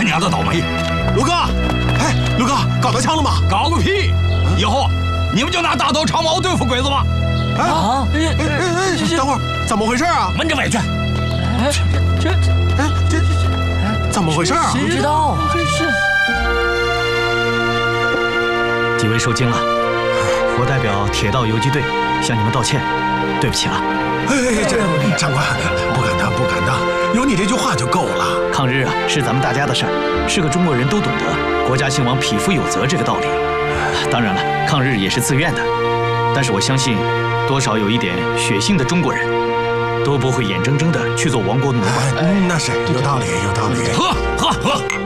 娘的倒霉！ 卢哥，哎，卢哥，搞到枪了吗？ 搞个屁！以后你们就拿大刀长矛对付鬼子吧！ 等会儿，怎么回事啊？ 闻着委屈！ 这怎么回事啊？ 谁知道啊？ 这是几位受惊了，我代表铁道游击队向你们道歉，对不起了。 这长官，不敢当，不敢当，有你这句话就够了。 抗日啊，是咱们大家的事儿，是个中国人都懂得国家兴亡，匹夫有责这个道理。当然了，抗日也是自愿的，但是我相信，多少有一点血性的中国人，都不会眼睁睁的去做亡国奴吧。 那是有道理，有道理。 喝！